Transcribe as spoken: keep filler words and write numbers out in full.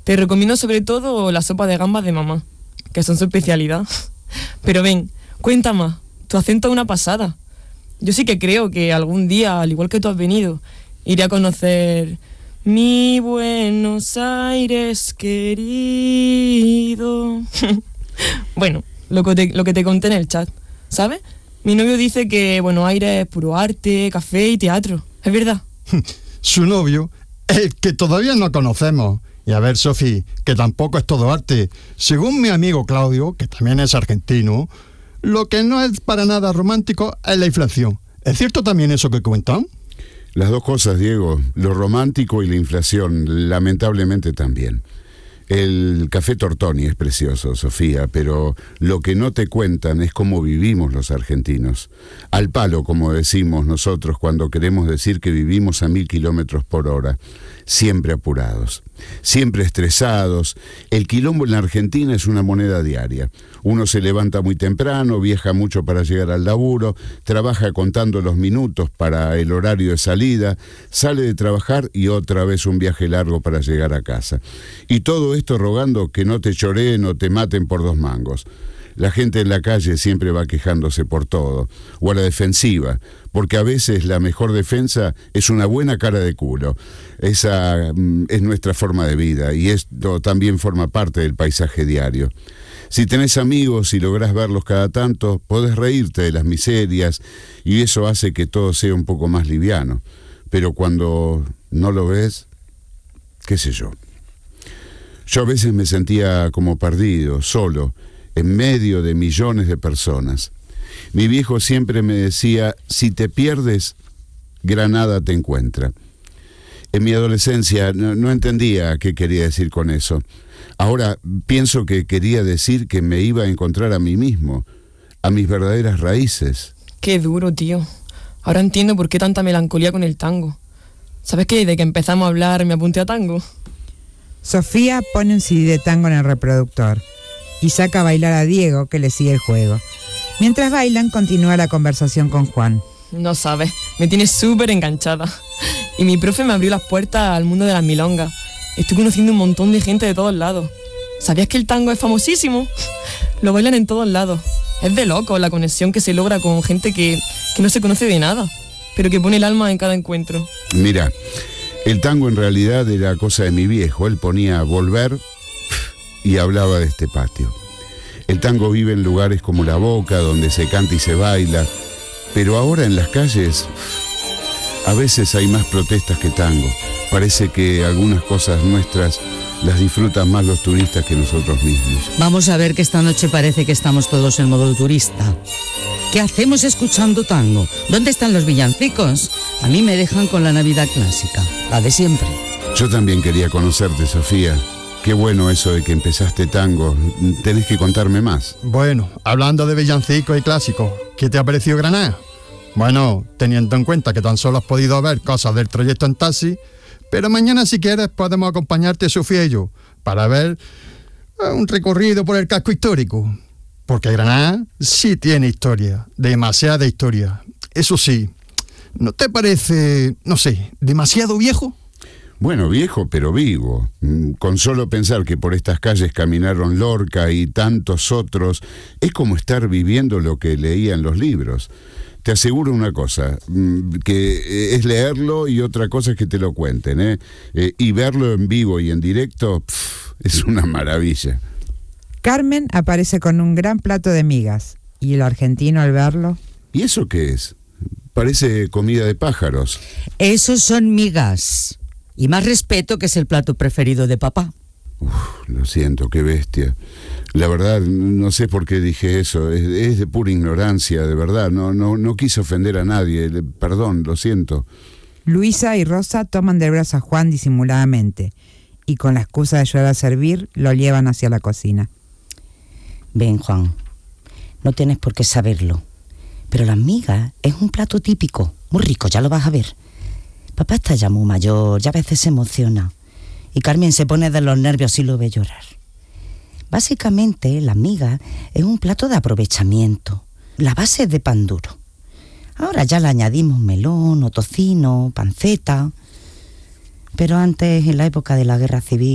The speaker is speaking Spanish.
Te recomiendo sobre todo la sopa de gambas de mamá, que son su especialidad. Pero ven, cuenta más, tu acento es una pasada. Yo sí que creo que algún día, al igual que tú has venido, iré a conocer mi Buenos Aires querido. Bueno, lo que, te, lo que te conté en el chat, ¿sabes? Mi novio dice que Buenos Aires es puro arte, café y teatro. ¿Es verdad? Su novio, el que todavía no conocemos. Y a ver, Sofi, que tampoco es todo arte. Según mi amigo Claudio, que también es argentino, lo que no es para nada romántico es la inflación. ¿Es cierto también eso que cuentan? Las dos cosas, Diego, lo romántico y la inflación, lamentablemente también. El café Tortoni es precioso, Sofía, pero lo que no te cuentan es cómo vivimos los argentinos. Al palo, como decimos nosotros cuando queremos decir que vivimos a mil kilómetros por hora. Siempre apurados, siempre estresados. El quilombo en la Argentina es una moneda diaria. Uno se levanta muy temprano, viaja mucho para llegar al laburo, trabaja contando los minutos para el horario de salida, sale de trabajar y otra vez un viaje largo para llegar a casa. Y todo esto rogando que no te choreen o te maten por dos mangos. La gente en la calle siempre va quejándose por todo, o a la defensiva, porque a veces la mejor defensa es una buena cara de culo. Esa mm, es nuestra forma de vida, y esto también forma parte del paisaje diario. Si tenés amigos y lográs verlos cada tanto, podés reírte de las miserias, y eso hace que todo sea un poco más liviano. Pero cuando no lo ves, qué sé yo. Yo a veces me sentía como perdido, solo, en medio de millones de personas. Mi viejo siempre me decía, si te pierdes, Granada te encuentra. En mi adolescencia no, no entendía qué quería decir con eso. Ahora pienso que quería decir que me iba a encontrar a mí mismo, a mis verdaderas raíces. Qué duro, tío. Ahora entiendo por qué tanta melancolía con el tango. ¿Sabes qué? Desde que empezamos a hablar me apunté a tango. Sofía pone un C D de tango en el reproductor y saca a bailar a Diego, que le sigue el juego. Mientras bailan, continúa la conversación con Juan. No sabes, me tienes súper enganchada. Y mi profe me abrió las puertas al mundo de las milongas. Estoy conociendo un montón de gente de todos lados. ¿Sabías que el tango es famosísimo? Lo bailan en todos lados. Es de loco la conexión que se logra con gente que, que no se conoce de nada, pero que pone el alma en cada encuentro. Mira, el tango en realidad era cosa de mi viejo. Él ponía Volver y hablaba de este patio. El tango vive en lugares como La Boca, donde se canta y se baila, pero ahora en las calles a veces hay más protestas que tango. Parece que algunas cosas nuestras las disfrutan más los turistas que nosotros mismos. Vamos a ver que esta noche parece que estamos todos en modo turista. ¿Qué hacemos escuchando tango? ¿Dónde están los villancicos? A mí me dejan con la Navidad clásica, la de siempre. Yo también quería conocerte, Sofía. Qué bueno eso de que empezaste tango. Tenés que contarme más. Bueno, hablando de villancicos y clásicos, ¿qué te ha parecido Granada? Bueno, teniendo en cuenta que tan solo has podido ver cosas del trayecto en taxi, pero mañana si quieres podemos acompañarte Sofía y yo para ver un recorrido por el casco histórico. Porque Granada sí tiene historia, demasiada historia. Eso sí, ¿no te parece, no sé, demasiado viejo? Bueno, viejo pero vivo. Con solo pensar que por estas calles caminaron Lorca y tantos otros, es como estar viviendo lo que leía en los libros. Te aseguro una cosa, que es leerlo y otra cosa es que te lo cuenten, ¿eh? Eh, y verlo en vivo y en directo, pff, es una maravilla. Carmen aparece con un gran plato de migas, y el argentino al verlo... ¿Y eso qué es? Parece comida de pájaros. Esos son migas. Y más respeto, que es el plato preferido de papá. Uf, lo siento, qué bestia. La verdad, no sé por qué dije eso. Es, es de pura ignorancia, de verdad. No, no, no quise ofender a nadie. Perdón, lo siento. Luisa y Rosa toman de brazos a Juan disimuladamente y con la excusa de ayudar a servir, lo llevan hacia la cocina. Ven, Juan, no tienes por qué saberlo, pero las migas es un plato típico, muy rico, ya lo vas a ver. Papá está ya muy mayor, ya a veces se emociona, y Carmen se pone de los nervios y lo ve llorar. Básicamente, la miga es un plato de aprovechamiento, la base es de pan duro. Ahora ya le añadimos melón o tocino, panceta, pero antes, en la época de la guerra civil,